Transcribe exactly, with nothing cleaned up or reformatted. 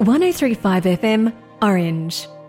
one oh three point five F M, Orange.